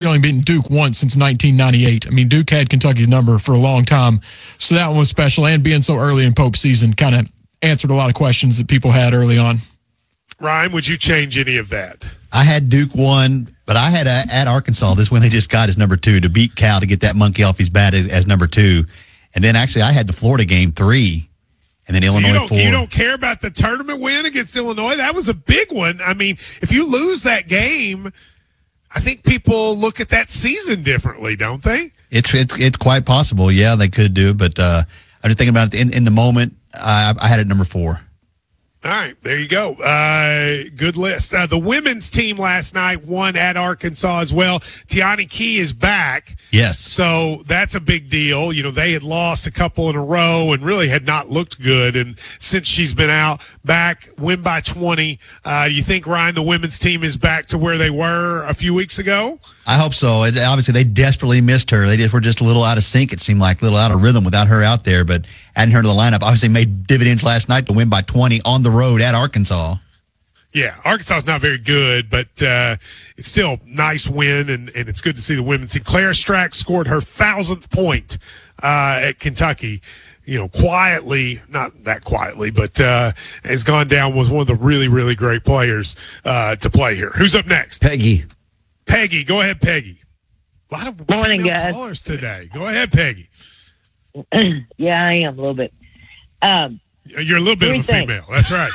only beaten Duke once since 1998. I mean, Duke had Kentucky's number for a long time, so that one was special. And being so early in Pope's season kind of answered a lot of questions that people had early on. Ryan, would you change any of that? I had Duke 1, but I had at Arkansas this one they just got as number 2 to beat Cal to get that monkey off his bat as number 2. And then actually I had the Florida game 3. And then Illinois 4. You don't care about the tournament win against Illinois? That was a big one. I mean, if you lose that game, I think people look at that season differently, don't they? It's quite possible. Yeah, they could do. But I'm just thinking about it in the moment. I had it number 4. All right, there you go. Good list. The women's team last night won at Arkansas as well. Tiani Key is back. Yes. So that's a big deal. You know, they had lost a couple in a row and really had not looked good. And since she's been out, back, win by 20. You think, Ryan, the women's team is back to where they were a few weeks ago? I hope so. Obviously, they desperately missed her. They were just a little out of sync, it seemed like, a little out of rhythm without her out there. But adding her to the lineup obviously made dividends last night to win by 20 on the road at Arkansas. Yeah, Arkansas is not very good, but it's still a nice win, and it's good to see the women's team. Claire Strack scored her 1,000th point at Kentucky. You know, quietly, not that quietly, but has gone down was one of the really, really great players to play here. Who's up next? Peggy. Peggy, go ahead, Peggy. A lot of morning, guys. callers today. Go ahead, Peggy. Yeah, I am a little bit. You're a little bit of a female. That's right.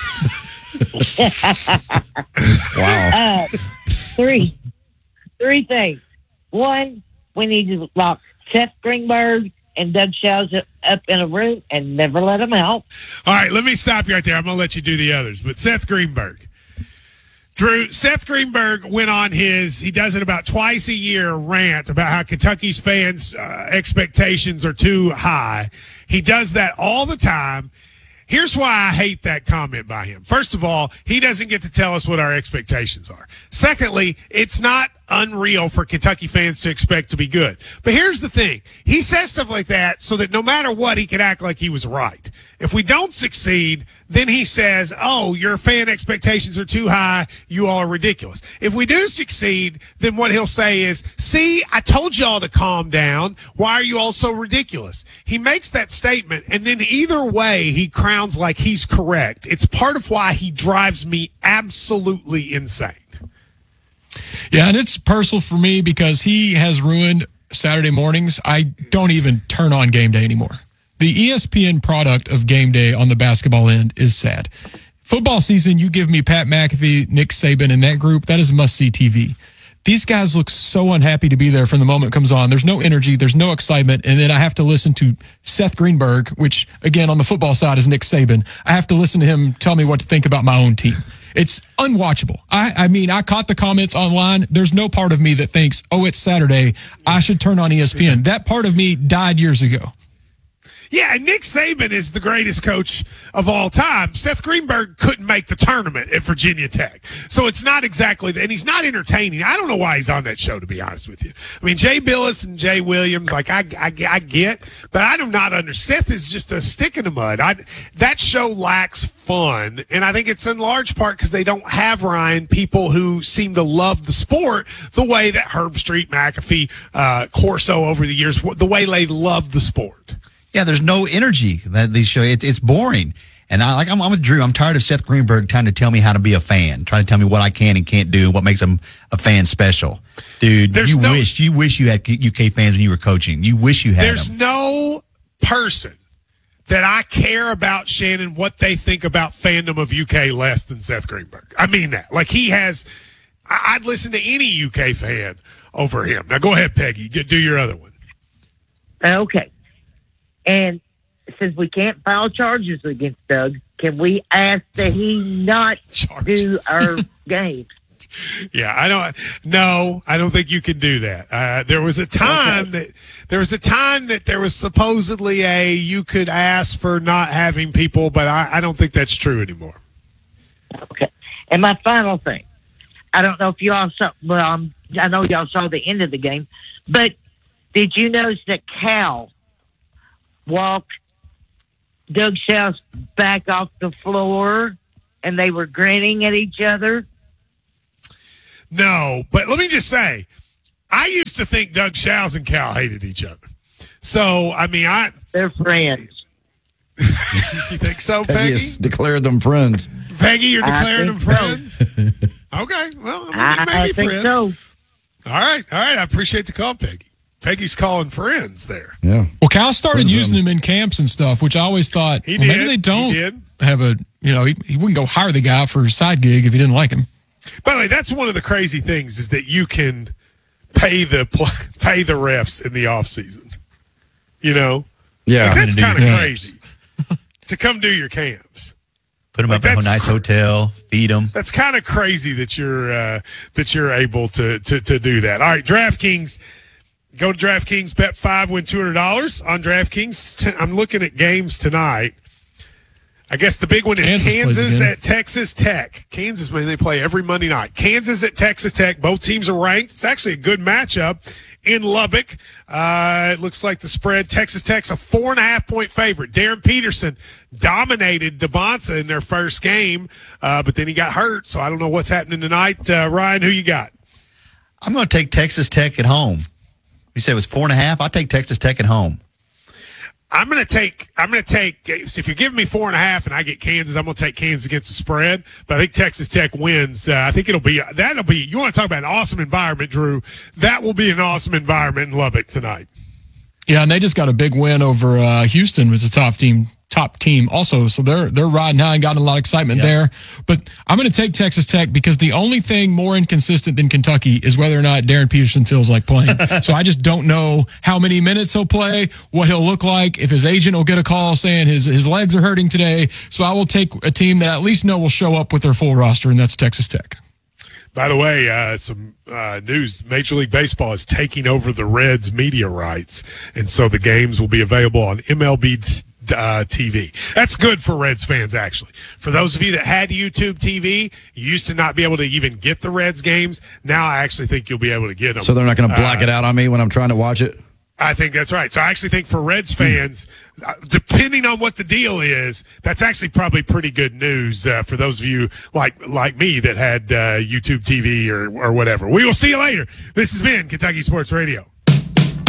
Wow. Three things. One, we need to lock Seth Greenberg and Doug Shows up in a room and never let them out. All right, let me stop you right there. I'm going to let you do the others. But Seth Greenberg. Drew, Seth Greenberg went on he does it about twice a year, rant about how Kentucky's fans' expectations are too high. He does that all the time. Here's why I hate that comment by him. First of all, he doesn't get to tell us what our expectations are. Secondly, it's not unreal for Kentucky fans to expect to be good. But here's the thing. He says stuff like that so that no matter what, he can act like he was right. If we don't succeed, then he says, oh, your fan expectations are too high. You all are ridiculous. If we do succeed, then what he'll say is, see, I told y'all to calm down. Why are you all so ridiculous? He makes that statement, and then either way, he crowns like he's correct. It's part of why he drives me absolutely insane. Yeah, and it's personal for me because he has ruined Saturday mornings. I don't even turn on Game Day anymore. The ESPN product of Game Day on the basketball end is sad. Football season, you give me Pat McAfee, Nick Saban, and that group, that is must-see TV. These guys look so unhappy to be there from the moment it comes on. There's no energy. There's no excitement. And then I have to listen to Seth Greenberg, which, again, on the football side is Nick Saban. I have to listen to him tell me what to think about my own team. It's unwatchable. I mean, I caught the comments online. There's no part of me that thinks, oh, it's Saturday, I should turn on ESPN. That part of me died years ago. Yeah, and Nick Saban is the greatest coach of all time. Seth Greenberg couldn't make the tournament at Virginia Tech. So it's not exactly – and he's not entertaining. I don't know why he's on that show, to be honest with you. I mean, Jay Billis and Jay Williams, like, I get, but I do not understand. Seth is just a stick in the mud. That show lacks fun, and I think it's in large part because they don't have, Ryan, people who seem to love the sport the way that Herb Street, McAfee, Corso over the years, the way they love the sport. Yeah, there's no energy that these show. It's boring. And I'm with Drew. I'm tired of Seth Greenberg trying to tell me how to be a fan, trying to tell me what I can and can't do, what makes him a fan special. Dude, you wish you had UK fans when you were coaching. You wish you had There's them. No person that I care about, Shannon, what they think about fandom of UK less than Seth Greenberg. I mean that. Like, I'd listen to any UK fan over him. Now, go ahead, Peggy. Do your other one. Okay. And since we can't file charges against Doug, can we ask that he not do our games? Yeah, I don't think you can do that. There was a time that there was supposedly you could ask for not having people, but I don't think that's true anymore. Okay. And my final thing, I don't know if y'all saw, I know y'all saw the end of the game, but did you notice that Cal walked Doug Shouse back off the floor and they were grinning at each other? No, but let me just say, I used to think Doug Shows and Cal hated each other. So, I mean, They're friends. you think so, Peggy Peggy? has declared them friends. Peggy, you're I declaring them think friends? Okay, well, I mean, I maybe think friends. so. All right. I appreciate the call, Peggy. Peggy's calling friends there. Yeah. Well, Cal started Friends, using him in camps and stuff, which I always thought He well, did. maybe they He don't did. have a, he wouldn't go hire the guy for a side gig if he didn't like him. By the way, that's one of the crazy things is that you can pay the refs in the off season. Yeah. Like, that's do kind of your crazy to come do your camps. Put them Like, up in a that's nice hotel, feed them. That's kind of crazy that you're able to do that. All right, DraftKings. Go to DraftKings, bet $5, win $200 on DraftKings. I'm looking at games tonight. I guess the big one is Kansas plays Kansas again. at Texas Tech. Kansas, man, they play every Monday night. Kansas at Texas Tech. Both teams are ranked. It's actually a good matchup in Lubbock. It looks like the spread. Texas Tech's a 4.5-point favorite. Darren Peterson dominated DeBonsa in their first game, but then he got hurt, so I don't know what's happening tonight. Ryan, who you got? I'm going to take Texas Tech at home. You said it was 4.5. I'll take Texas Tech at home. I'm going to take, if you're giving me 4.5 and I get Kansas, I'm going to take Kansas against the spread. But I think Texas Tech wins. I think that'll be, you want to talk about an awesome environment, Drew. That will be an awesome environment in Lubbock tonight. Yeah, and they just got a big win over Houston, which is a top team also. So they're riding high and gotten a lot of excitement there. But I'm going to take Texas Tech because the only thing more inconsistent than Kentucky is whether or not Darren Peterson feels like playing. So I just don't know how many minutes he'll play, what he'll look like, if his agent will get a call saying his legs are hurting today. So I will take a team that I at least know will show up with their full roster, and that's Texas Tech. By the way, some news. Major League Baseball is taking over the Reds media rights, and so the games will be available on MLB TV. That's good for Reds fans, actually. For those of you that had YouTube TV, you used to not be able to even get the Reds games. Now I actually think you'll be able to get them. So they're not going to black it out on me when I'm trying to watch it? I think that's right. So I actually think for Reds fans, depending on what the deal is, that's actually probably pretty good news for those of you like me that had YouTube TV or whatever. We will see you later. This has been Kentucky Sports Radio.